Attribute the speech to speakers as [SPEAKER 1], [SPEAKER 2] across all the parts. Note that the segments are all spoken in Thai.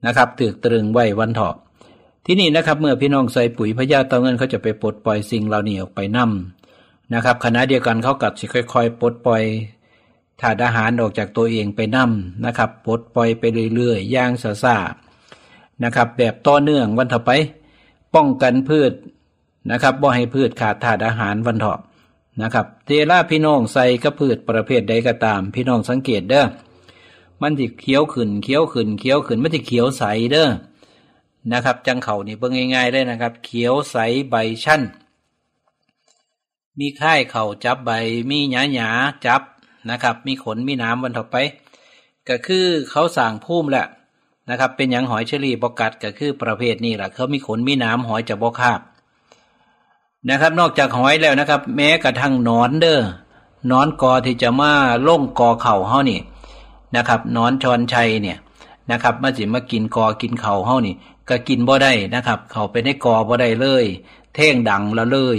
[SPEAKER 1] นะครับตึกตรึงไว้วันเถาะที่นี่นะครับเมื่อพี่น้องใส่ปุ๋ยพญาเต่าเงินเขาจะไปปลดปล่อยสิ่งเหล่านี้ออกไปนำนะครับขณะเดียวกันเขากัดสิค่อยๆปลดปล่อยธาตุอาหารออกจากตัวเองไปนำนะครับปลดปล่อยไปเรื่อยๆอย่างซ่าๆนะครับแบบต่อเนื่องวันต่อไปป้องกันพืชนะครับบ่ให้พืชขาดธาตุอาหารวันเถาะนะครับเวลาพี่น้องใส่กับพืชประเภทใดก็ตามพี่น้องสังเกตเด้อมันสิเขียวขึ้นมันสิเขียวใสเด้อนะครับจังเขานี่เบิ่งง่ายๆเลยนะครับเขียวใสใบชั้นมีค่ายเข่าจับใบมีหยาๆจับนะครับมีขนมีน้ำวันต่อไปก็คือเขาสร้างภูมิแหละนะครับเป็นอย่างหอยเชอรี่บ่กัดก็คือประเภทนี้แหละเขามีขนมีน้ำหอยจะบ่คาบนะครับนอกจากหอยแล้วนะครับแม้กระทั่งหนอนเด้อหนอนกอที่จะมาล่งกอเข่าเฮานี่นะครับหนอนชอนชัยเนี่ยนะครับมาสิมากินกอกินเข่าเฮานี่ก็กินบ่ได้นะครับเข้าไปในกอบ่ได้เลยเท่งดังแล้วเลย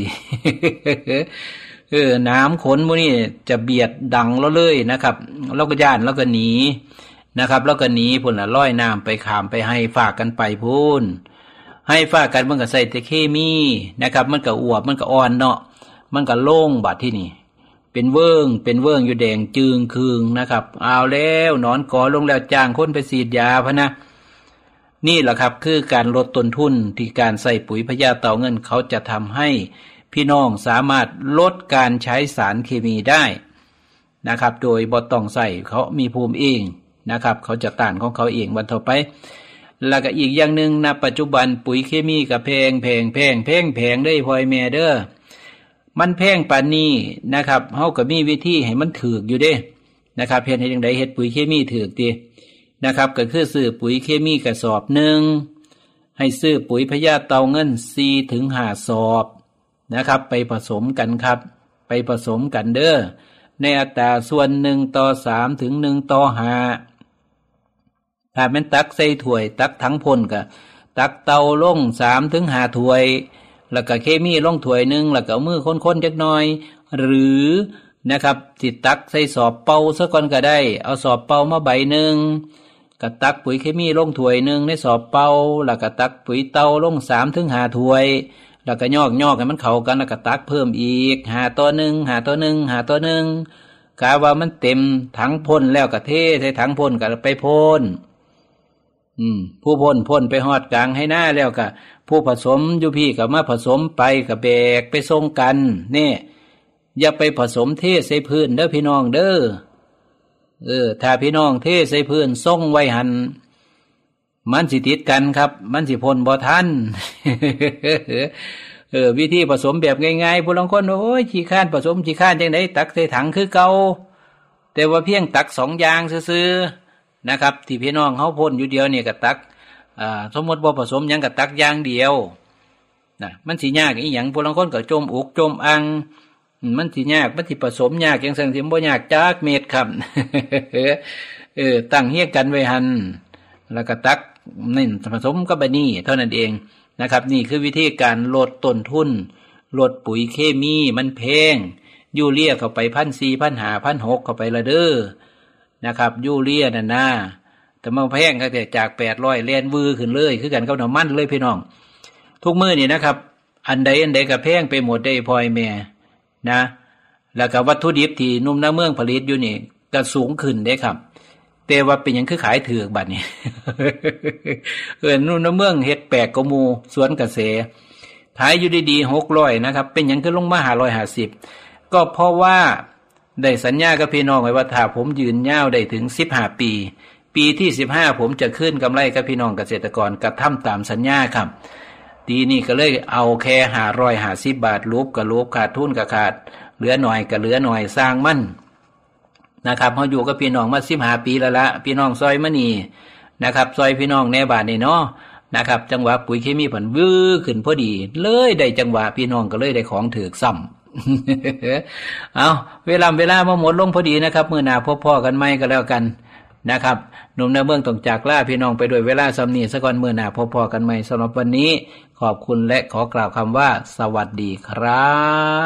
[SPEAKER 1] น้ำขนพวกนี้จะเบียดดังแล้วเลยนะครับแล้วก็ย่านแล้วก็หนีนะครับแล้วก็หนีพุ่นละลอยน้ำไปข้ามไปให้ฝากกันไปพุ่นให้ฝากกันมันก็ใส่แต่เคมีนะครับมันก็อวบมันก็อ่อนเนาะมันก็โล่งบาดที่นี่เป็นเวิ้งอยู่แดงจึงคืงนะครับเอาแล้วนอนกอลงแล้วจ้างคนไปฉีดยาพะนะนี่แหละครับคือการลดต้นทุนที่การใส่ปุ๋ยพญาเต่าเงินเขาจะทำให้พี่น้องสามารถลดการใช้สารเคมีได้นะครับโดยบ่ต้องใส่เขามีภูมิเองนะครับเขาจะต้านของเขาเองวันต่อไปแล้วก็อีกอย่างนึงนะปัจจุบันปุ๋ยเคมีก็แพงได้พ่อยแม่เด้อมันแพงปานนี้นะครับเฮาก็มีวิธีให้มันถูกอยู่เด้นะครับเฮ็ดให้จังได๋เฮ็ดปุ๋ยเคมีถูกตินะครับก็คือซื้อปุ๋ยเคมีกระสอบนึงให้ซื้อปุ๋ยพญาเต่าเงิน4 ถึง 5 สอบนะครับไปผสมกันครับไปผสมกันเด้อในอัตราส่วน1:3 ถึง1:5ถ้าแม่นตักใส่ถ้วยตักถังพ่นก็ตักเตาลง3 ถึง 5 ถ้วยแล้วก็เคมีลงถ้วยนึงแล้วก็มือคนๆจักหน่อยหรือนะครับสิตักใส่สอบเป่าซะก่อนก็ได้เอาสอบเป่ามาใบนึงก็ตักปุ๋ยเคมีลงถ้วยนึงในสอบเป่าแล้วก็ตักปุ๋ยเตาลง3 ถึง 5 ถ้วยแล้วก็ยอกให้มันเข้ากันแล้วก็ตักเพิ่มอีก5 ต่อ 1กะว่ามันเต็มถังพ่นแล้วก็เทใส่ถังพ่นก็ไปพ่นผู้พ่นไปฮอดกลางให้หน้าแล้วก็ผู้ผสมอยู่พี่ก็มาผสมไปก็แบกไปส่งกันนี่อย่าไปผสมเทใส่พื้นเด้อพี่น้องเด้อถ้าพี่น้องเทใส่พื้นส่งไว้หันมันสิติดกันครับมันสิพ่นบ่ทัน วิธีผสมแบบง่ายๆผู้ลางคนโอ้ยขี้ข้านผสมขี้ข้านจังได๋ตักใส่ถังคือเก่าแต่ว่าเพียงตัก2อย่างซื่อๆนะครับที่พี่น้องเฮาพ่นอยู่เดียวนี่ก็ตักสมมุติบ่ผสมหยังก็ตักอย่างเดียวนะมันสิยากอีหยังผู้ลางคนก็จมอกจมอังมันสิยากมันสิผสมยากจังซั่นสิบ่ยากจักเม็ดครับ ตั้งเฮียกันไว้หั่นแล้วก็ตักนี่ผสมกับอันนี้เท่านั้นเองนะครับนี่คือวิธีการลดต้นทุนลดปุ๋ยเคมีมันแพงยูเรียเข้าไป 1,400 1,500 1,600 เข้าไปละเด้อนะครับยูเรียนั่นนะแต่มันแพงก็แต่จาก800แล่นวือขึ้นเลยคือกันกับน้ำมันเลยพี่น้องทุกมื้อนี่นะครับอันใดก็แพงไปหมดได้พ่อยแม่นะแล้วก็วัตถุดิบที่นุ่มน้าเมืองผลิตอยู่นี่ก็สูงขึ้นเด้ครับแต่ว่าเป็นหยังคือขายถูกบัดนี้ นุ่มน้าเมืองเฮ็ดแปลกกว่าหมู่สวนเกษตรขายอยู่ดีๆ600นะครับเป็นหยังคือลงมา550ก็เพราะว่าได้สัญญากับพี่น้องไว้ว่าถ้าผมยืนยาวได้ถึง15 ปีปีที่15ผมจะขึ้นกำไรกับพี่น้องเกษตรกรกระทำตามสัญญาครับทีนี้ก็เลยเอาแค่550 บาทรูปก็รูปขาดทุนก็ขาดเหลือหน่อยก็เหลือหน่อยสร้างมันนะครับเฮาอยู่กับพี่น้องมา15 ปีแล้วละพี่น้องซอยมะนี่นะครับซอยพี่น้องในบ้านนี่เนาะนะครับจังหวะปุ๋ยเคมีผันวื้อขึ้นพอดีเลยได้จังหวะพี่น้องก็เลยได้ของถูกซ้ำ เอาเวลามาหมดลงพอดีนะครับมื้อหน้าพบพ่อกันใหม่ก็แล้วกันนะครับหนุ่มนาเมืองต้องจากลาพี่น้องไปด้วยเวลาซ้ำนี้ซะก่อนมื้อหน้าพบพ่อกันใหม่สำหรับวันนี้ขอบคุณและขอกล่าวคำว่าสวัสดีครับ